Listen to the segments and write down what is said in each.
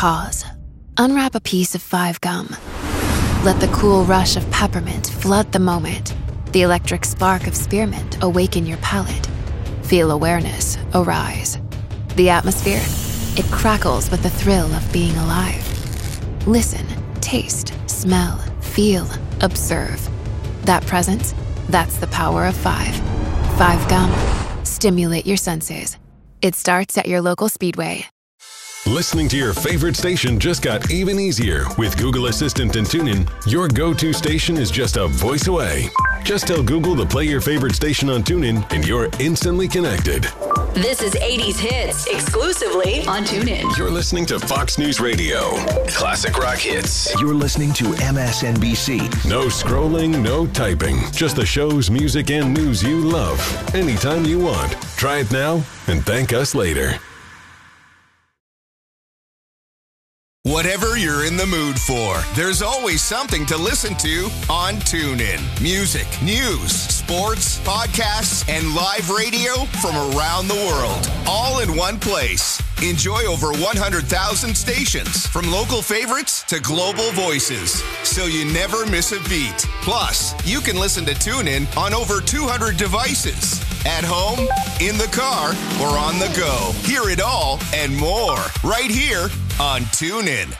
Pause. Unwrap a piece of 5 gum. Let the cool rush of peppermint flood the moment. The electric spark of spearmint awaken your palate. Feel awareness arise. The atmosphere, it crackles with the thrill of being alive. Listen, taste, smell, feel, observe. That presence, that's the power of 5. 5 gum. Stimulate your senses. It starts at your local Speedway. Listening to your favorite station just got even easier. With Google Assistant and TuneIn, your go-to station is just a voice away. Just tell Google to play your favorite station on TuneIn and you're instantly connected. This is 80s Hits, exclusively on TuneIn. You're listening to Fox News Radio. Classic rock hits. You're listening to MSNBC. No scrolling, no typing. Just the shows, music, and news you love. Anytime you want. Try it now and thank us later. Whatever you're in the mood for, there's always something to listen to on TuneIn. Music, news, sports, podcasts, and live radio from around the world, all in one place. Enjoy over 100,000 stations, from local favorites to global voices, so you never miss a beat. Plus, you can listen to TuneIn on over 200 devices. At home, in the car, or on the go. Hear it all and more right here on TuneIn.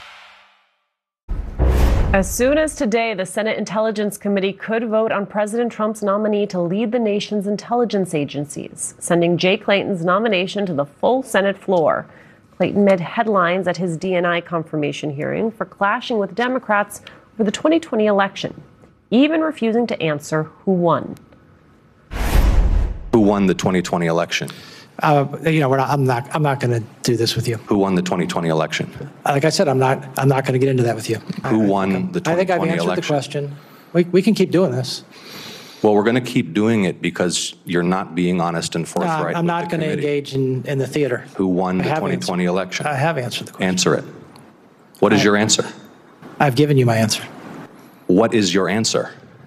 As soon as today, the Senate Intelligence Committee could vote on President Trump's nominee to lead the nation's intelligence agencies, sending Jay Clayton's nomination to the full Senate floor. Clayton made headlines at his D&I confirmation hearing for clashing with Democrats for the 2020 election, even refusing to answer who won. Who won the 2020 election? I'm not going to do this with you. Who won the 2020 election? Like I said, I'm not going to get into that with you. Who won the 2020 election? I think I've answered the question. We can keep doing this. Well, we're going to keep doing it because you're not being honest and forthright. I'm not going to engage in the theater. Who won the 2020 election? I have answered the question. Answer it. What is your answer? I've given you my answer. What is your answer?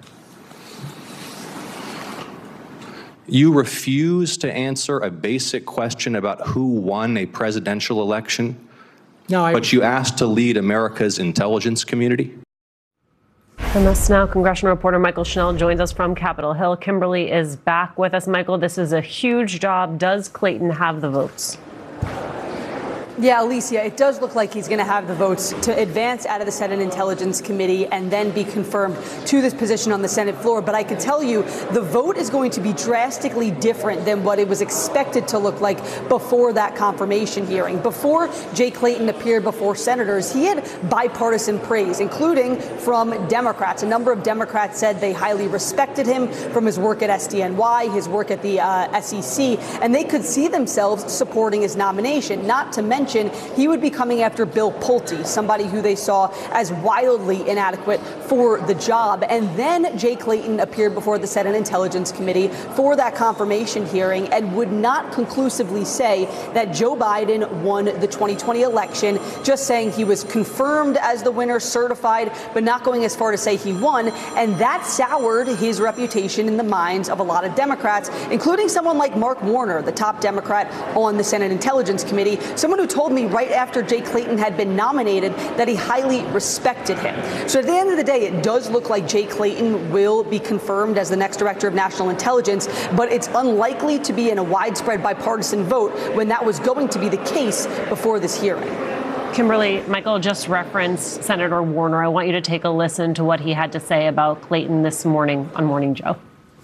You refuse to answer a basic question about who won a presidential election, but you asked to lead America's intelligence community? And this now, congressional reporter Michael Schnell joins us from Capitol Hill. Kimberly is back with us. Michael, this is a huge job. Does Clayton have the votes? Yeah, Alicia, it does look like he's going to have the votes to advance out of the Senate Intelligence Committee and then be confirmed to this position on the Senate floor. But I can tell you the vote is going to be drastically different than what it was expected to look like before that confirmation hearing. Before Jay Clayton appeared before senators, he had bipartisan praise, including from Democrats. A number of Democrats said they highly respected him from his work at SDNY, his work at the SEC, and they could see themselves supporting his nomination, not to mention he would be coming after Bill Pulte, somebody who they saw as wildly inadequate for the job. And then Jay Clayton appeared before the Senate Intelligence Committee for that confirmation hearing and would not conclusively say that Joe Biden won the 2020 election, just saying he was confirmed as the winner, certified, but not going as far to say he won. And that soured his reputation in the minds of a lot of Democrats, including someone like Mark Warner, the top Democrat on the Senate Intelligence Committee, someone who told me right after Jay Clayton had been nominated that he highly respected him. So at the end of the day, it does look like Jay Clayton will be confirmed as the next director of national intelligence, but it's unlikely to be in a widespread bipartisan vote when that was going to be the case before this hearing. Kimberly, Michael just referenced Senator Warner. I want you to take a listen to what he had to say about Clayton this morning on Morning Joe.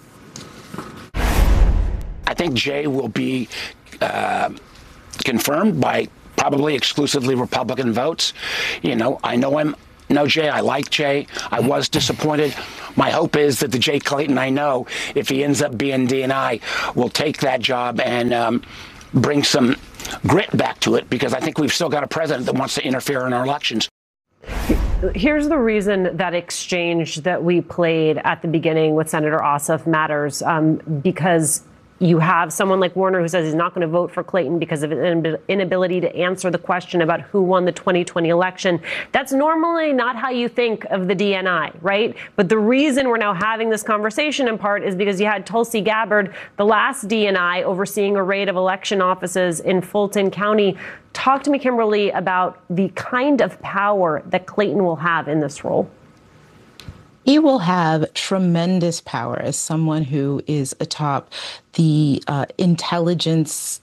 I think Jay will be confirmed by probably exclusively Republican votes. You know, I know Jay. I like Jay. I was disappointed. My hope is that the Jay Clayton I know, if he ends up being D&I, will take that job and bring some grit back to it, because I think we've still got a president that wants to interfere in our elections. Here's the reason that exchange that we played at the beginning with Senator Ossoff matters, because You have someone like Warner who says he's not going to vote for Clayton because of his inability to answer the question about who won the 2020 election. That's normally not how you think of the DNI, right? But the reason we're now having this conversation in part is because you had Tulsi Gabbard, the last DNI, overseeing a raid of election offices in Fulton County. Talk to me, Kimberly, about the kind of power that Clayton will have in this role. He will have tremendous power as someone who is atop the intelligence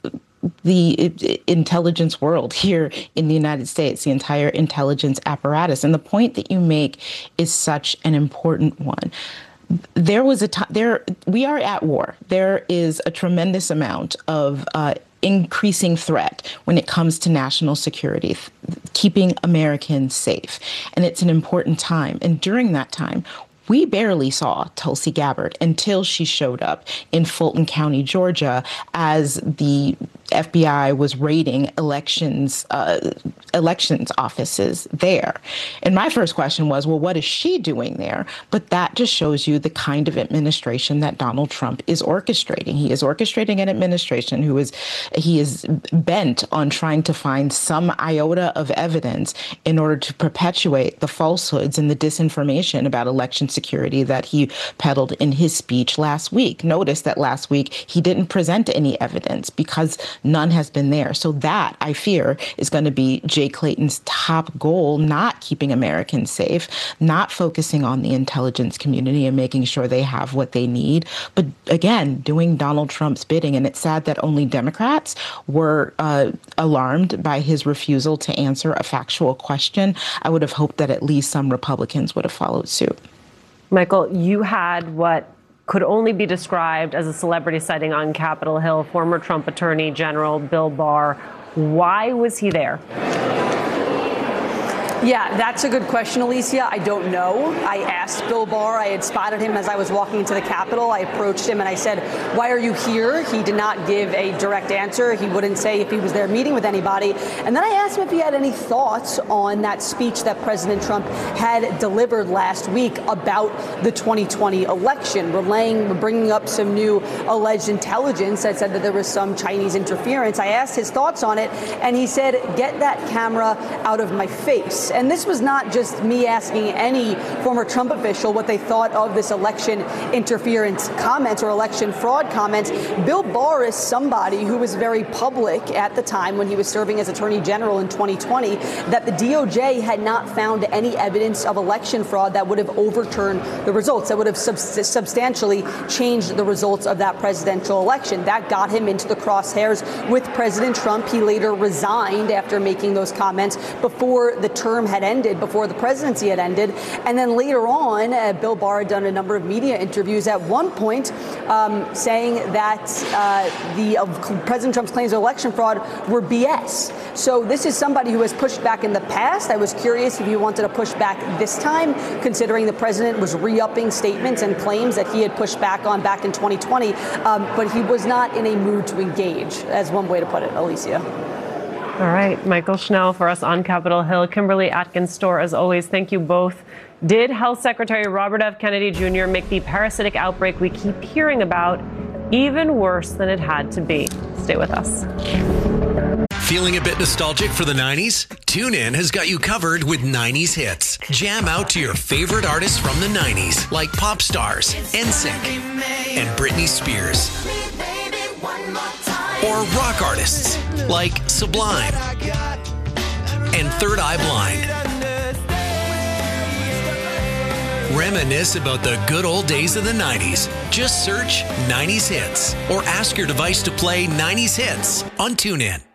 world here in the United States, the entire intelligence apparatus. And the point that you make is such an important one. There was a time we are at war. There is a tremendous amount of increasing threat when it comes to national security, keeping Americans safe. And it's an important time. And during that time, we barely saw Tulsi Gabbard until she showed up in Fulton County, Georgia, as the FBI was raiding elections offices there. And my first question was, well, what is she doing there? But that just shows you the kind of administration that Donald Trump is orchestrating. He is orchestrating an administration he is bent on trying to find some iota of evidence in order to perpetuate the falsehoods and the disinformation about election security that he peddled in his speech last week. Notice that last week he didn't present any evidence because none has been there. So that, I fear, is going to be Jay Clayton's top goal, not keeping Americans safe, not focusing on the intelligence community and making sure they have what they need, but again, doing Donald Trump's bidding. And it's sad that only Democrats were alarmed by his refusal to answer a factual question. I would have hoped that at least some Republicans would have followed suit. Michael, you had what could only be described as a celebrity sighting on Capitol Hill, former Trump Attorney General Bill Barr. Why was he there? Yeah, that's a good question, Alicia. I don't know. I asked Bill Barr. I had spotted him as I was walking into the Capitol. I approached him and I said, why are you here? He did not give a direct answer. He wouldn't say if he was there meeting with anybody. And then I asked him if he had any thoughts on that speech that President Trump had delivered last week about the 2020 election, bringing up some new alleged intelligence that said that there was some Chinese interference. I asked his thoughts on it, and he said, get that camera out of my face. And this was not just me asking any former Trump official what they thought of this election interference comments or election fraud comments. Bill Barr is somebody who was very public at the time when he was serving as Attorney General in 2020 that the DOJ had not found any evidence of election fraud that would have overturned the results, that would have substantially changed the results of that presidential election. That got him into the crosshairs with President Trump. He later resigned after making those comments before the term had ended, before the presidency had ended. And then later on, Bill Barr had done a number of media interviews at one point saying that President Trump's claims of election fraud were BS. So this is somebody who has pushed back in the past. I was curious if he wanted to push back this time, considering the president was re-upping statements and claims that he had pushed back on back in 2020. But he was not in a mood to engage, as one way to put it, Alicia. All right, Michael Schnell for us on Capitol Hill. Kimberly Atkins-Storr, as always, thank you both. Did Health Secretary Robert F. Kennedy Jr. make the parasitic outbreak we keep hearing about even worse than it had to be? Stay with us. Feeling a bit nostalgic for the 90s? TuneIn has got you covered with 90s hits. Jam out to your favorite artists from the 90s, like pop stars, NSYNC, and Britney Spears. Or rock artists like Sublime and Third Eye Blind. Reminisce about the good old days of the 90s. Just search 90s Hits or ask your device to play 90s Hits on TuneIn.